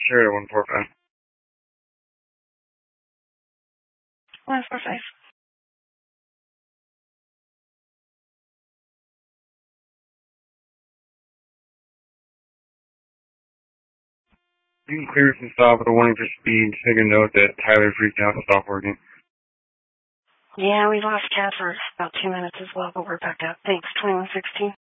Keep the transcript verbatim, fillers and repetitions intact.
Sure, one four five. One four five. You can clear some stop with a warning for speed. Take a note that Tyler freaked out and stopped working. Yeah, we lost Cat for about two minutes as well, but we're back up. Thanks, twenty-one sixteen.